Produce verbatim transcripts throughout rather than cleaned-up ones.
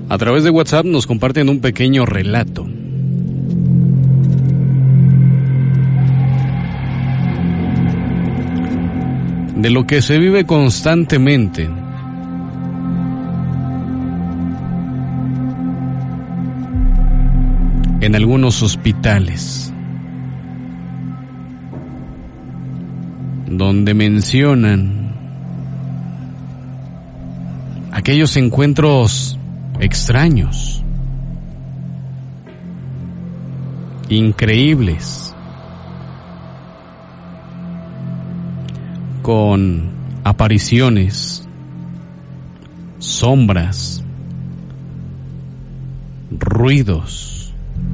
A través de WhatsApp nos comparten un pequeño relato. De lo que se vive constantemente en algunos hospitales, donde mencionan aquellos encuentros extraños, increíbles, con apariciones, sombras, ruidos,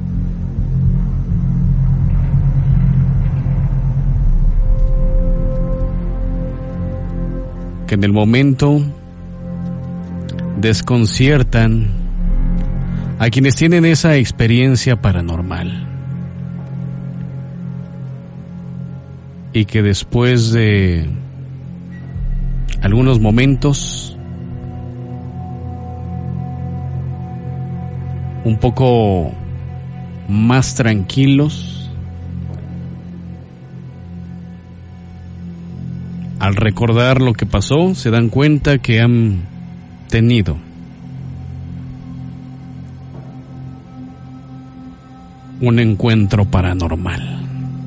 que en el momento desconciertan a quienes tienen esa experiencia paranormal, y que después de algunos momentos un poco más tranquilos, al recordar lo que pasó, se dan cuenta que han tenido un encuentro paranormal.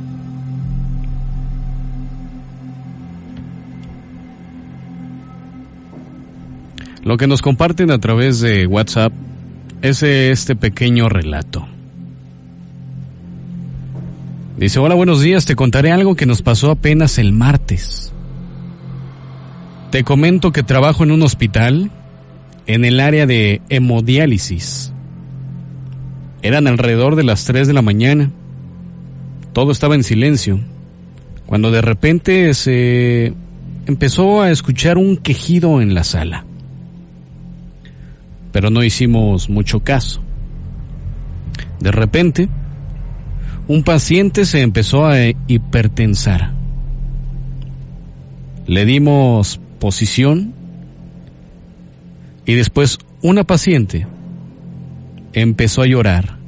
Lo que nos comparten a través de WhatsApp es este pequeño relato. Dice: hola, buenos días, te contaré algo que nos pasó apenas el martes. Te comento que trabajo en un hospital en el área de hemodiálisis. Eran alrededor de las tres de la mañana. Todo estaba en silencio, cuando de repente se empezó a escuchar un quejido en la sala. Pero no hicimos mucho caso. De repente, un paciente se empezó a hipertensar. Le dimos posición y después una paciente empezó a llorar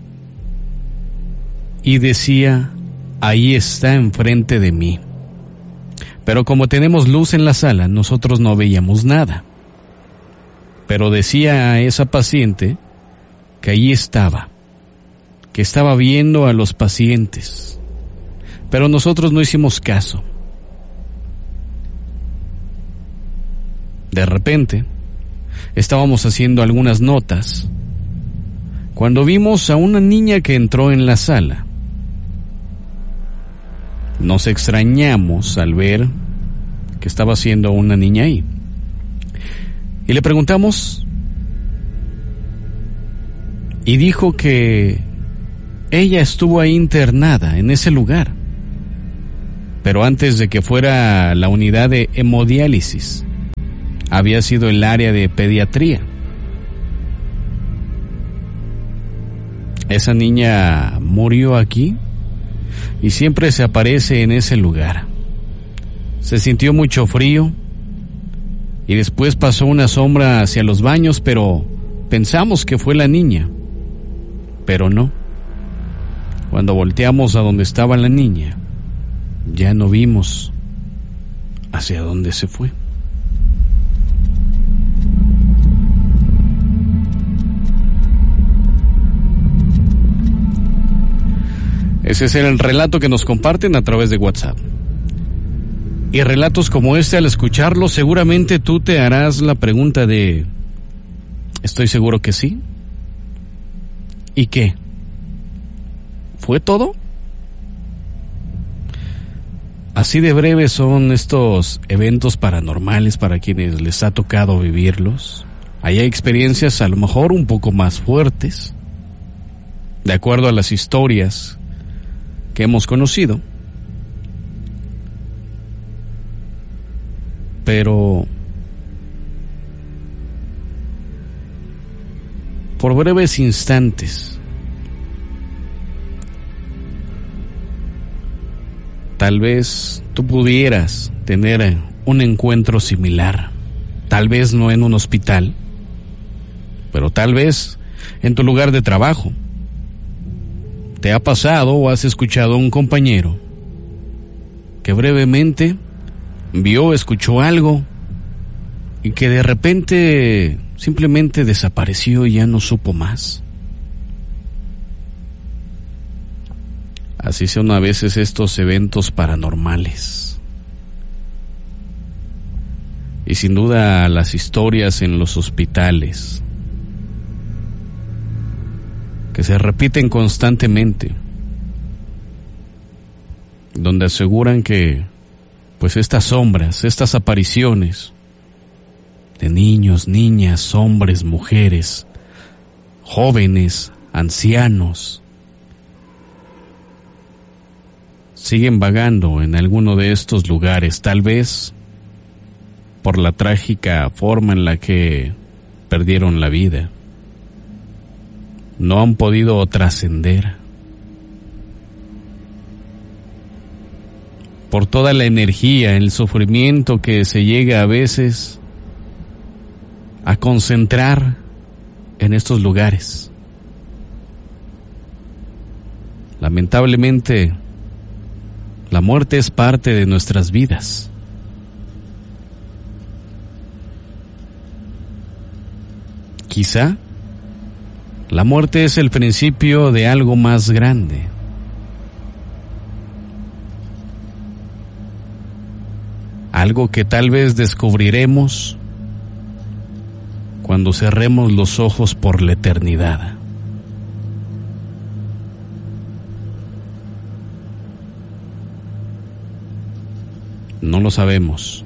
y decía: ahí está enfrente de mí. Pero como tenemos luz en la sala, nosotros no veíamos nada. Pero decía a esa paciente que allí estaba, que estaba viendo a los pacientes, pero nosotros no hicimos caso. De repente, estábamos haciendo algunas notas cuando vimos a una niña que entró en la sala. Nos extrañamos al ver que estaba haciendo una niña ahí. Y le preguntamos, y dijo que ella estuvo ahí internada en ese lugar, pero antes de que fuera la unidad de hemodiálisis, había sido el área de pediatría. Esa niña murió aquí y siempre se aparece en ese lugar. Se sintió mucho frío y después pasó una sombra hacia los baños, pero pensamos que fue la niña, pero no. Cuando volteamos a donde estaba la niña, ya no vimos hacia dónde se fue. Ese es el relato que nos comparten a través de WhatsApp. Y relatos como este, al escucharlo, seguramente tú te harás la pregunta de: ¿estoy seguro que sí? ¿Y qué? ¿Fue todo? Así de breves son estos eventos paranormales para quienes les ha tocado vivirlos. Hay experiencias a lo mejor un poco más fuertes, de acuerdo a las historias que hemos conocido. Pero por breves instantes, tal vez tú pudieras tener un encuentro similar, tal vez no en un hospital, pero tal vez en tu lugar de trabajo. ¿Te ha pasado o has escuchado a un compañero que brevemente vio o escuchó algo y que de repente simplemente desapareció y ya no supo más? Así son a veces estos eventos paranormales. Y sin duda las historias en los hospitales, que se repiten constantemente, donde aseguran que pues estas sombras, estas apariciones de niños, niñas, hombres, mujeres, jóvenes, ancianos, siguen vagando en alguno de estos lugares, tal vez por la trágica forma en la que perdieron la vida. No han podido trascender. Por toda la energía, el sufrimiento que se llega a veces a concentrar en estos lugares. Lamentablemente, la muerte es parte de nuestras vidas. Quizá la muerte es el principio de algo más grande. Algo que tal vez descubriremos cuando cerremos los ojos por la eternidad. No lo sabemos.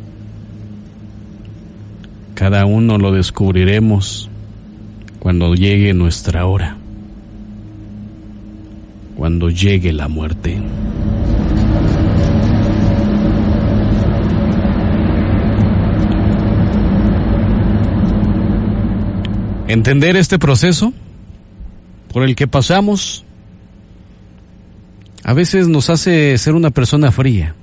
Cada uno lo descubriremos cuando llegue nuestra hora, cuando llegue la muerte. Entender este proceso por el que pasamos a veces nos hace ser una persona fría,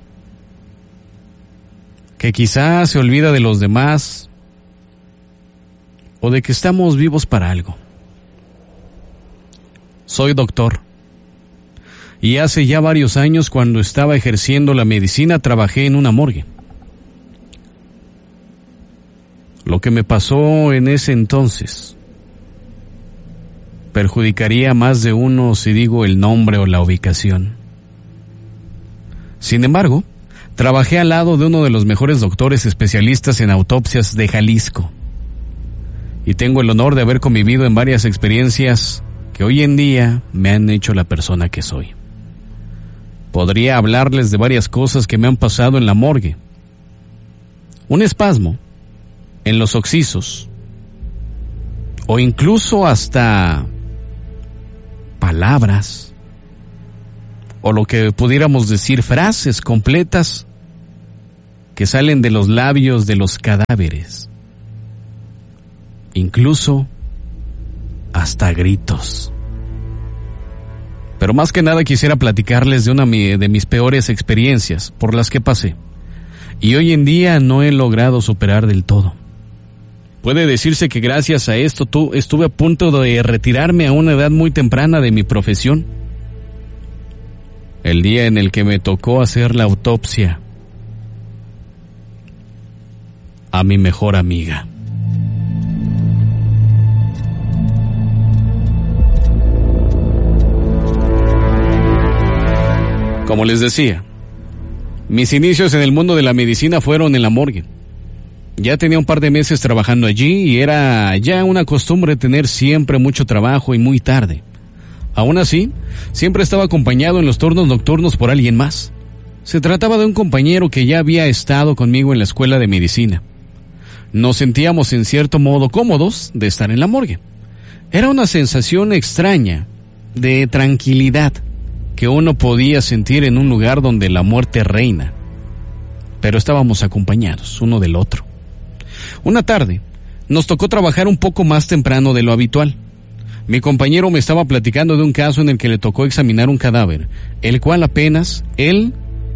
que quizás se olvida de los demás o de que estamos vivos para algo. Soy doctor y hace ya varios años, cuando estaba ejerciendo la medicina, trabajé en una morgue. Lo que me pasó en ese entonces perjudicaría a más de uno si digo el nombre o la ubicación. Sin embargo, trabajé al lado de uno de los mejores doctores especialistas en autopsias de Jalisco, y tengo el honor de haber convivido en varias experiencias que hoy en día me han hecho la persona que soy. Podría hablarles de varias cosas que me han pasado en la morgue. Un espasmo en los occisos, o incluso hasta palabras, o lo que pudiéramos decir frases completas que salen de los labios de los cadáveres. Incluso hasta gritos. Pero más que nada quisiera platicarles de una de mis peores experiencias por las que pasé, y hoy en día no he logrado superar del todo. Puede decirse que gracias a esto tú, estuve a punto de retirarme a una edad muy temprana de mi profesión. El día en el que me tocó hacer la autopsia a mi mejor amiga. Como les decía, mis inicios en el mundo de la medicina fueron en la morgue. Ya tenía un par de meses trabajando allí y era ya una costumbre tener siempre mucho trabajo y muy tarde. Aún así, siempre estaba acompañado en los turnos nocturnos por alguien más. Se trataba de un compañero que ya había estado conmigo en la escuela de medicina. Nos sentíamos en cierto modo cómodos de estar en la morgue. Era una sensación extraña de tranquilidad que uno podía sentir en un lugar donde la muerte reina. Pero estábamos acompañados uno del otro. Una tarde, nos tocó trabajar un poco más temprano de lo habitual. Mi compañero me estaba platicando de un caso en el que le tocó examinar un cadáver, el cual apenas él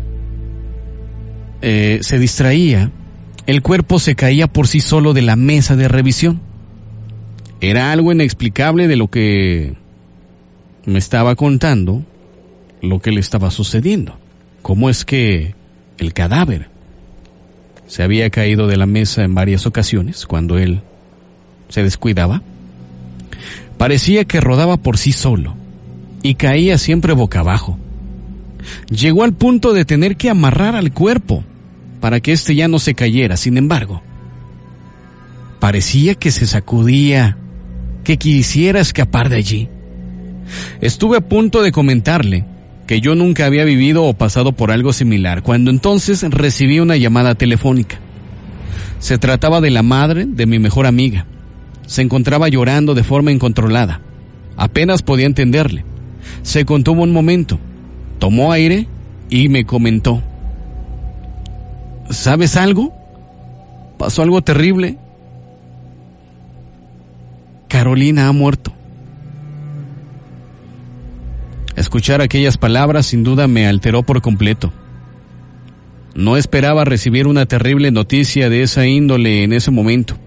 eh, se distraía, el cuerpo se caía por sí solo de la mesa de revisión. Era algo inexplicable de lo que me estaba contando, lo que le estaba sucediendo. ¿Cómo es que el cadáver se había caído de la mesa en varias ocasiones cuando él se descuidaba? Parecía que rodaba por sí solo y caía siempre boca abajo. Llegó al punto de tener que amarrar al cuerpo para que éste ya no se cayera. Sin embargo, parecía que se sacudía, que quisiera escapar de allí. Estuve a punto de comentarle que yo nunca había vivido o pasado por algo similar, cuando entonces recibí una llamada telefónica. Se trataba de la madre de mi mejor amiga. Se encontraba llorando de forma incontrolada. Apenas podía entenderle. Se contuvo un momento, tomó aire y me comentó: ¿sabes algo? Pasó algo terrible. Carolina ha muerto. Escuchar aquellas palabras sin duda me alteró por completo. No esperaba recibir una terrible noticia de esa índole en ese momento.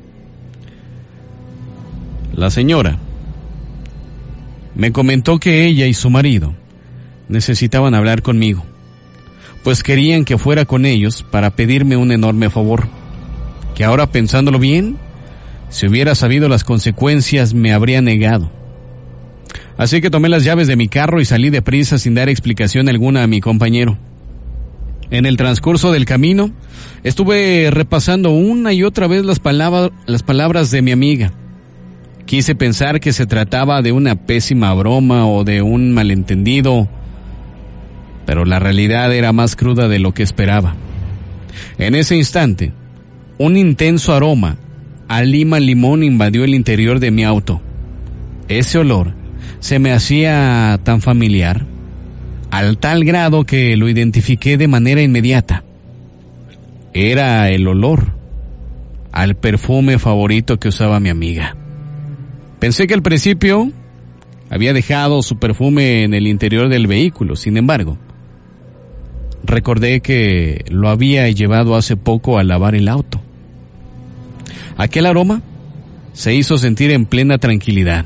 La señora me comentó que ella y su marido necesitaban hablar conmigo, pues querían que fuera con ellos para pedirme un enorme favor, que ahora, pensándolo bien, si hubiera sabido las consecuencias me habría negado. Así que tomé las llaves de mi carro y salí deprisa sin dar explicación alguna a mi compañero. En el transcurso del camino, estuve repasando una y otra vez las palabras, las palabras de mi amiga. Quise pensar que se trataba de una pésima broma o de un malentendido, pero la realidad era más cruda de lo que esperaba. En ese instante, un intenso aroma a lima limón invadió el interior de mi auto. Ese olor se me hacía tan familiar, al tal grado que lo identifiqué de manera inmediata. Era el olor al perfume favorito que usaba mi amiga. Pensé que al principio había dejado su perfume en el interior del vehículo. Sin embargo, recordé que lo había llevado hace poco a lavar el auto. Aquel aroma se hizo sentir en plena tranquilidad,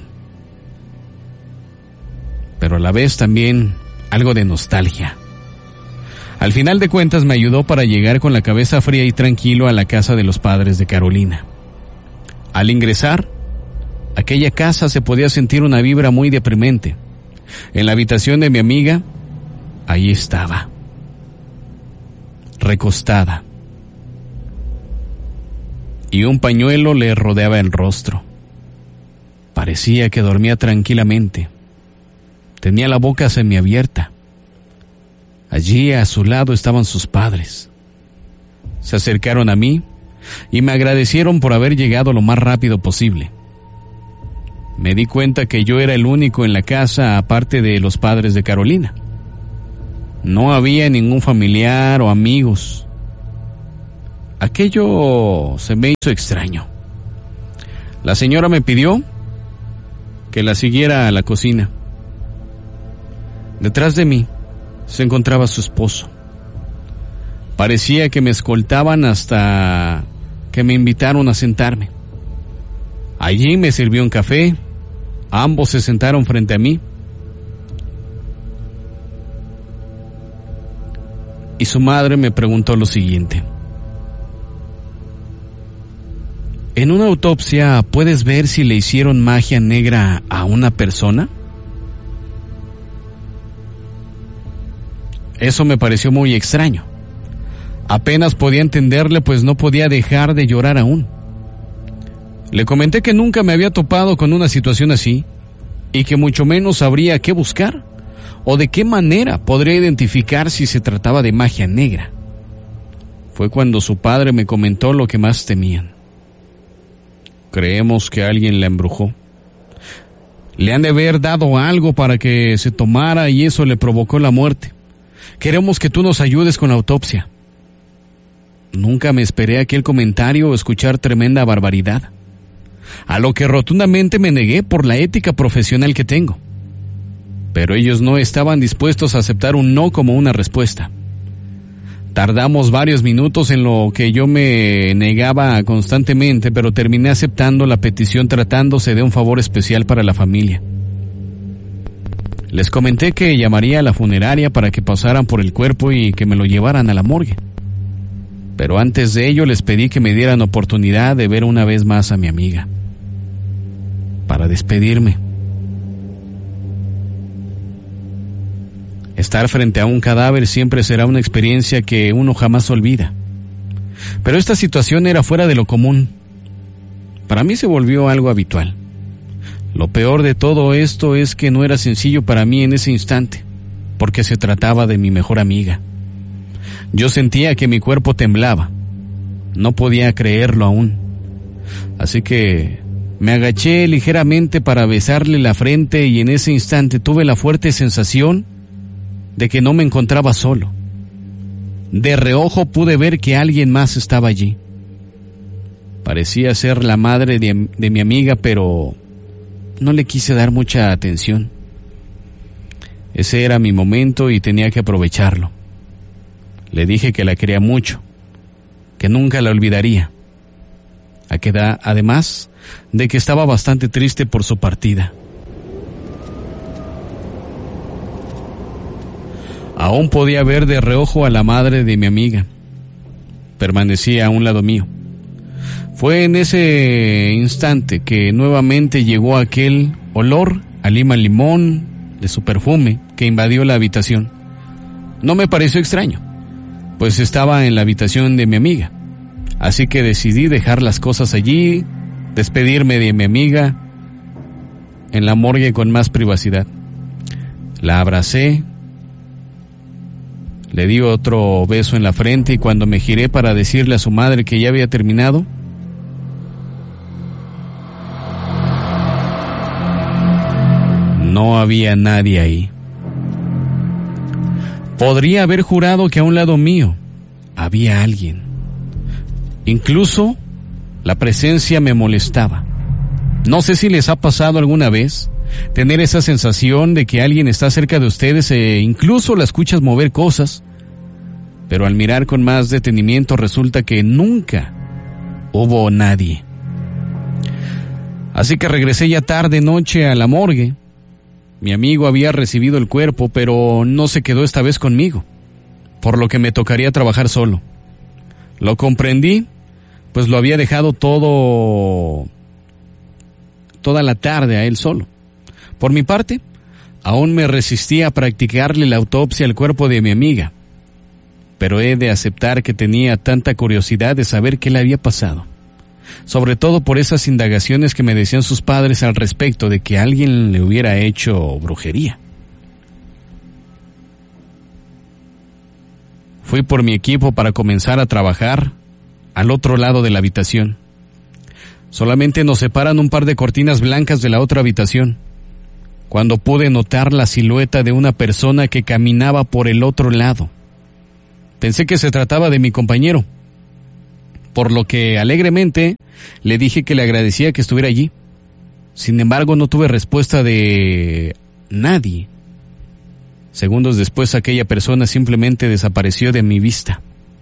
pero a la vez también algo de nostalgia. Al final de cuentas me ayudó para llegar con la cabeza fría y tranquilo a la casa de los padres de Carolina. Al ingresar, aquella casa se podía sentir una vibra muy deprimente. En la habitación de mi amiga, ahí estaba, recostada, y un pañuelo le rodeaba el rostro. Parecía que dormía tranquilamente. Tenía la boca semiabierta. Allí a su lado estaban sus padres. Se acercaron a mí y me agradecieron por haber llegado lo más rápido posible. Me di cuenta que yo era el único en la casa aparte de los padres de Carolina. No había ningún familiar o amigos. Aquello se me hizo extraño. La señora me pidió que la siguiera a la cocina. Detrás de mí se encontraba su esposo. Parecía que me escoltaban hasta que me invitaron a sentarme. Allí me sirvió un café. Ambos se sentaron frente a mí. Y su madre me preguntó lo siguiente: ¿en una autopsia puedes ver si le hicieron magia negra a una persona? Eso me pareció muy extraño. Apenas podía entenderle, pues no podía dejar de llorar aún. Le comenté que nunca me había topado con una situación así y que mucho menos sabría qué buscar o de qué manera podría identificar si se trataba de magia negra. Fue cuando su padre me comentó lo que más temían. Creemos que alguien la embrujó. Le han de haber dado algo para que se tomara y eso le provocó la muerte. Queremos que tú nos ayudes con la autopsia. Nunca me esperé aquel comentario o escuchar tremenda barbaridad, a lo que rotundamente me negué por la ética profesional que tengo. Pero ellos no estaban dispuestos a aceptar un no como una respuesta. Tardamos varios minutos en lo que yo me negaba constantemente, pero terminé aceptando la petición tratándose de un favor especial para la familia. Les comenté que llamaría a la funeraria para que pasaran por el cuerpo y que me lo llevaran a la morgue. Pero antes de ello les pedí que me dieran oportunidad de ver una vez más a mi amiga, para despedirme. Estar frente a un cadáver siempre será una experiencia que uno jamás olvida. Pero esta situación era fuera de lo común. Para mí se volvió algo habitual. Lo peor de todo esto es que no era sencillo para mí en ese instante, porque se trataba de mi mejor amiga. Yo sentía que mi cuerpo temblaba. No podía creerlo aún. Así que me agaché ligeramente para besarle la frente y en ese instante tuve la fuerte sensación de que no me encontraba solo. De reojo pude ver que alguien más estaba allí. Parecía ser la madre de, de mi amiga, pero no le quise dar mucha atención. Ese era mi momento y tenía que aprovecharlo. Le dije que la quería mucho, que nunca la olvidaría. A que da, además de que estaba bastante triste por su partida. Aún podía ver de reojo a la madre de mi amiga. Permanecía a un lado mío. Fue en ese instante que nuevamente llegó aquel olor a lima limón de su perfume que invadió la habitación. No me pareció extraño, pues estaba en la habitación de mi amiga. Así que decidí dejar las cosas allí, despedirme de mi amiga en la morgue con más privacidad. La abracé, le di otro beso en la frente y cuando me giré para decirle a su madre que ya había terminado, no había nadie ahí. Podría haber jurado que a un lado mío había alguien. Incluso la presencia me molestaba. No sé si les ha pasado alguna vez tener esa sensación de que alguien está cerca de ustedes e incluso la escuchas mover cosas, pero al mirar con más detenimiento resulta que nunca hubo nadie. Así que regresé ya tarde noche a la morgue. Mi amigo había recibido el cuerpo, pero no se quedó esta vez conmigo, por lo que me tocaría trabajar solo. Lo comprendí, pues lo había dejado todo, toda la tarde a él solo. Por mi parte, aún me resistía a practicarle la autopsia al cuerpo de mi amiga, pero he de aceptar que tenía tanta curiosidad de saber qué le había pasado, sobre todo por esas indagaciones que me decían sus padres al respecto de que alguien le hubiera hecho brujería. Fui por mi equipo para comenzar a trabajar al otro lado de la habitación. Solamente nos separan un par de cortinas blancas de la otra habitación, cuando pude notar la silueta de una persona que caminaba por el otro lado. Pensé que se trataba de mi compañero, por lo que alegremente le dije que le agradecía que estuviera allí. Sin embargo, no tuve respuesta de nadie. Segundos después, aquella persona simplemente desapareció de mi vista.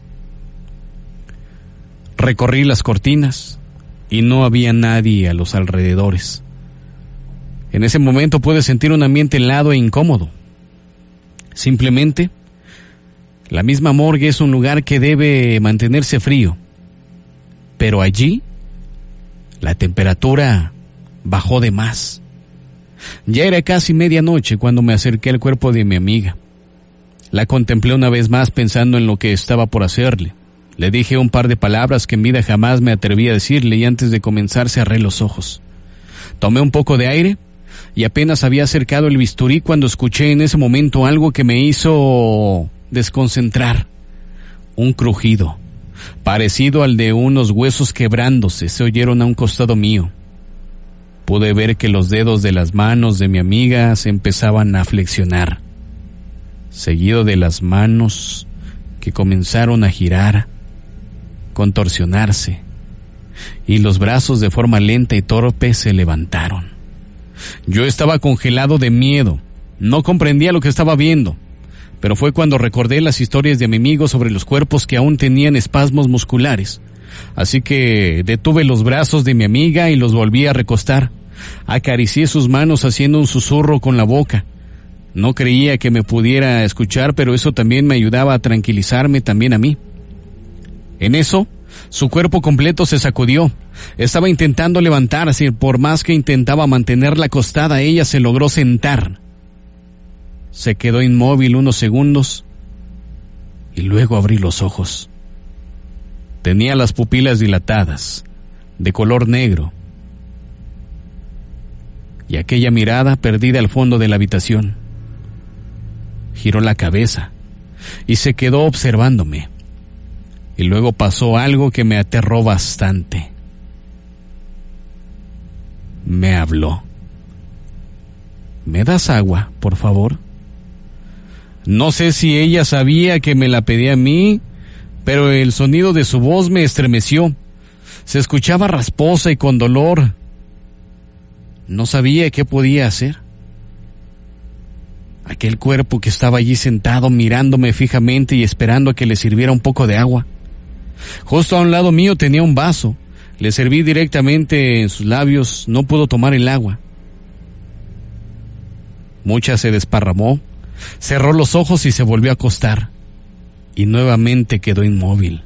Recorrí las cortinas y no había nadie a los alrededores. En ese momento pude sentir un ambiente helado e incómodo. Simplemente, la misma morgue es un lugar que debe mantenerse frío, pero allí la temperatura bajó de más. Ya era casi medianoche cuando me acerqué al cuerpo de mi amiga. La contemplé una vez más pensando en lo que estaba por hacerle. Le dije un par de palabras que en vida jamás me atreví a decirle y antes de comenzar cerré los ojos. Tomé un poco de aire y apenas había acercado el bisturí cuando escuché en ese momento algo que me hizo desconcentrar. Un crujido, parecido al de unos huesos quebrándose, se oyeron a un costado mío. Pude ver que los dedos de las manos de mi amiga se empezaban a flexionar, seguido de las manos que comenzaron a girar, contorsionarse, y los brazos de forma lenta y torpe se levantaron. Yo estaba congelado de miedo, no comprendía lo que estaba viendo, pero fue cuando recordé las historias de mi amigo sobre los cuerpos que aún tenían espasmos musculares. Así que detuve los brazos de mi amiga y los volví a recostar. Acaricié sus manos haciendo un susurro con la boca. No creía que me pudiera escuchar, pero eso también me ayudaba a tranquilizarme también a mí. En eso, su cuerpo completo se sacudió. Estaba intentando levantarse y por más que intentaba mantenerla acostada, ella se logró sentar. Se quedó inmóvil unos segundos y luego abrí los ojos. Tenía las pupilas dilatadas, de color negro, y aquella mirada perdida al fondo de la habitación. Giró la cabeza y se quedó observándome. Y luego pasó algo que me aterró bastante. Me habló. ¿Me das agua, por favor? No sé si ella sabía que me la pedía a mí, pero el sonido de su voz me estremeció. Se escuchaba rasposa y con dolor. No sabía qué podía hacer. Aquel cuerpo que estaba allí sentado mirándome fijamente y esperando a que le sirviera un poco de agua. Justo a un lado mío tenía un vaso. Le serví directamente en sus labios. No pudo tomar el agua. Mucha se desparramó, cerró los ojos y se volvió a acostar. Y nuevamente quedó inmóvil.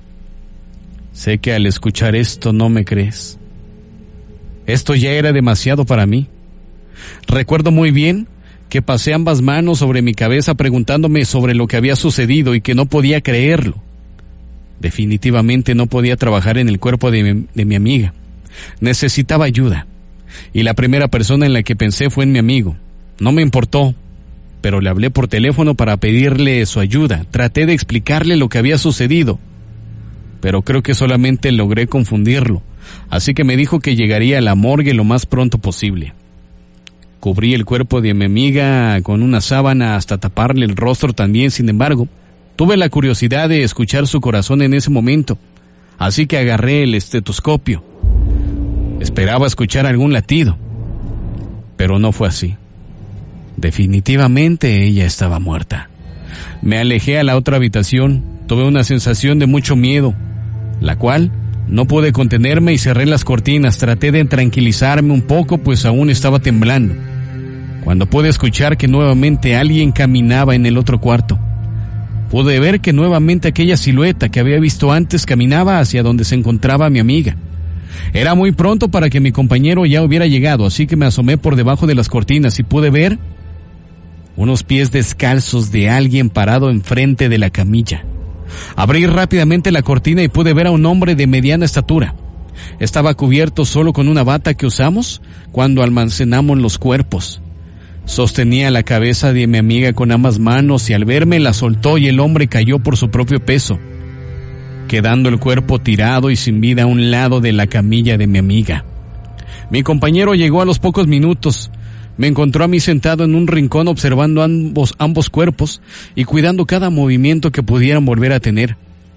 Sé que al escuchar esto no me crees. Esto ya era demasiado para mí. Recuerdo muy bien que pasé ambas manos sobre mi cabeza preguntándome sobre lo que había sucedido y que no podía creerlo. Definitivamente no podía trabajar en el cuerpo de mi, de mi amiga. Necesitaba ayuda. Y la primera persona en la que pensé fue en mi amigo. No me importó, pero le hablé por teléfono para pedirle su ayuda. Traté de explicarle lo que había sucedido, pero creo que solamente logré confundirlo. Así que me dijo que llegaría a la morgue lo más pronto posible. Cubrí el cuerpo de mi amiga con una sábana hasta taparle el rostro también. Sin embargo, tuve la curiosidad de escuchar su corazón en ese momento, así que agarré el estetoscopio. Esperaba escuchar algún latido, pero no fue así. Definitivamente ella estaba muerta. Me alejé a la otra habitación. Tuve una sensación de mucho miedo, la cual no pude contenerme y cerré las cortinas. Traté de tranquilizarme un poco, pues aún estaba temblando, cuando pude escuchar que nuevamente alguien caminaba en el otro cuarto. Pude ver que nuevamente aquella silueta que había visto antes caminaba hacia donde se encontraba mi amiga. Era muy pronto para que mi compañero ya hubiera llegado, así que me asomé por debajo de las cortinas y pude ver unos pies descalzos de alguien parado enfrente de la camilla. Abrí rápidamente la cortina y pude ver a un hombre de mediana estatura. Estaba cubierto solo con una bata que usamos cuando almacenamos los cuerpos. Sostenía la cabeza de mi amiga con ambas manos y al verme la soltó y el hombre cayó por su propio peso, quedando el cuerpo tirado y sin vida a un lado de la camilla de mi amiga. Mi compañero llegó a los pocos minutos. Me encontró a mí sentado en un rincón observando ambos, ambos cuerpos y cuidando cada movimiento que pudieran volver a tener.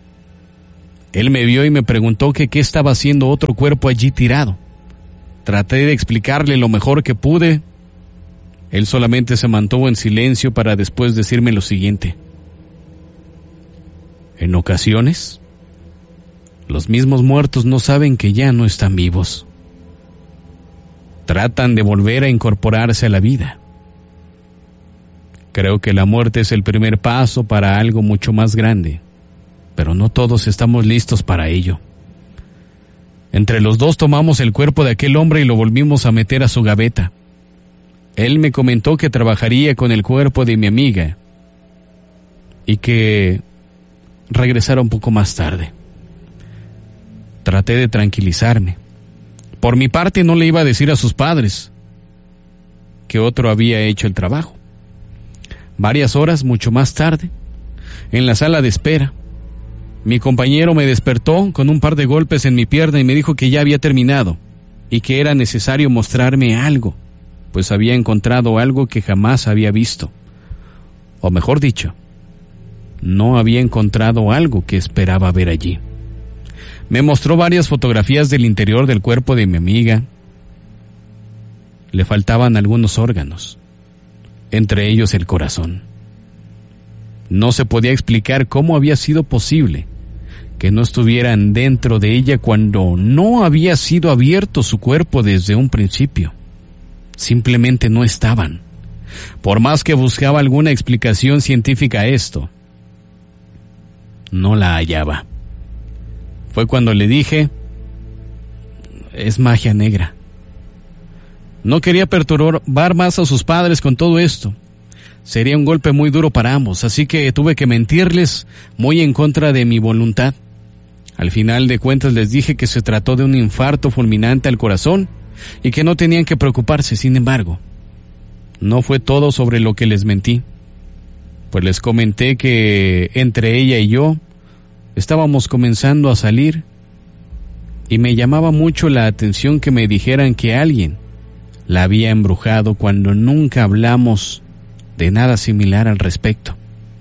Él me vio y me preguntó que qué estaba haciendo otro cuerpo allí tirado. Traté de explicarle lo mejor que pude. Él solamente se mantuvo en silencio para después decirme lo siguiente. En ocasiones, los mismos muertos no saben que ya no están vivos. Tratan de volver a incorporarse a la vida. Creo que la muerte es el primer paso para algo mucho más grande, pero no todos estamos listos para ello. Entre los dos tomamos el cuerpo de aquel hombre y lo volvimos a meter a su gaveta. Él me comentó que trabajaría con el cuerpo de mi amiga y que regresara un poco más tarde. Traté de tranquilizarme. Por mi parte no le iba a decir a sus padres que otro había hecho el trabajo. Varias horas mucho más tarde, en la sala de espera, mi compañero me despertó con un par de golpes en mi pierna y me dijo que ya había terminado y que era necesario mostrarme algo, pues había encontrado algo que jamás había visto. O mejor dicho, no había encontrado algo que esperaba ver allí. Me mostró varias fotografías del interior del cuerpo de mi amiga. Le faltaban algunos órganos, entre ellos el corazón. No se podía explicar cómo había sido posible que no estuvieran dentro de ella cuando no había sido abierto su cuerpo desde un principio. Simplemente no estaban. Por más que buscaba alguna explicación científica a esto, no la hallaba. Fue cuando le dije, es magia negra. No quería perturbar más a sus padres con todo esto. Sería un golpe muy duro para ambos, así que tuve que mentirles muy en contra de mi voluntad. Al final de cuentas les dije que se trató de un infarto fulminante al corazón y que no tenían que preocuparse. Sin embargo, no fue todo sobre lo que les mentí, pues les comenté que entre ella y yo estábamos comenzando a salir y me llamaba mucho la atención que me dijeran que alguien la había embrujado cuando nunca hablamos de nada similar al respecto.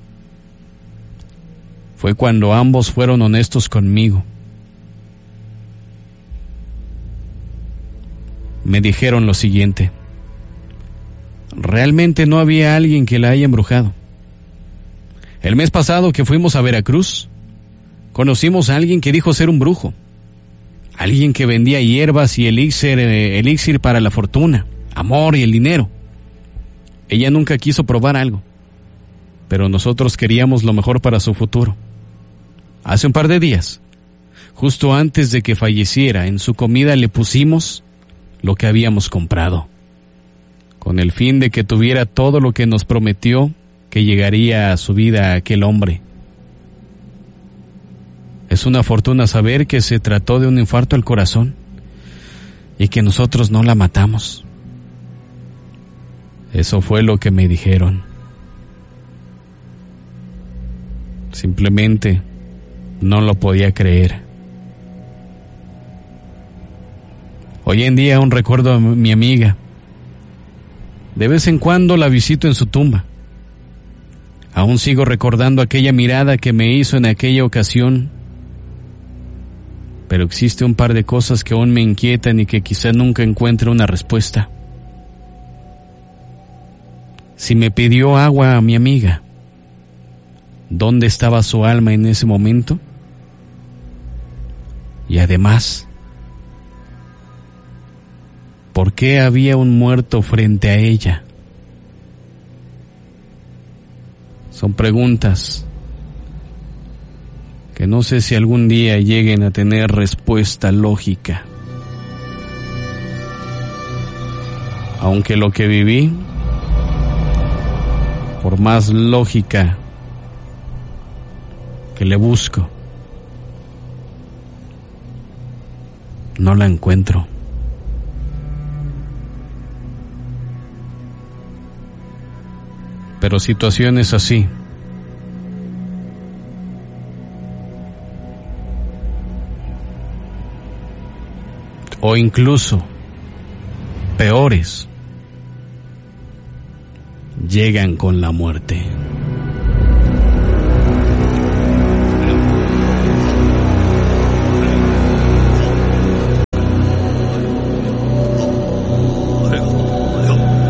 Fue cuando ambos fueron honestos conmigo. Me dijeron lo siguiente: realmente no había alguien que la haya embrujado. El mes pasado que fuimos a Veracruz, conocimos a alguien que dijo ser un brujo. Alguien que vendía hierbas y elixir, eh, elixir para la fortuna, amor y el dinero. Ella nunca quiso probar algo, pero nosotros queríamos lo mejor para su futuro. Hace un par de días, justo antes de que falleciera, en su comida le pusimos lo que habíamos comprado, con el fin de que tuviera todo lo que nos prometió que llegaría a su vida aquel hombre. Es una fortuna saber que se trató de un infarto al corazón y que nosotros no la matamos. Eso fue lo que me dijeron. Simplemente no lo podía creer. Hoy en día aún recuerdo a mi amiga. De vez en cuando la visito en su tumba. Aún sigo recordando aquella mirada que me hizo en aquella ocasión. Pero existe un par de cosas que aún me inquietan y que quizá nunca encuentre una respuesta. Si me pidió agua a mi amiga, ¿dónde estaba su alma en ese momento? Y además, ¿por qué había un muerto frente a ella? Son preguntas que no sé si algún día lleguen a tener respuesta lógica. Aunque lo que viví, por más lógica que le busco, no la encuentro. Pero situaciones así o incluso peores llegan con la muerte.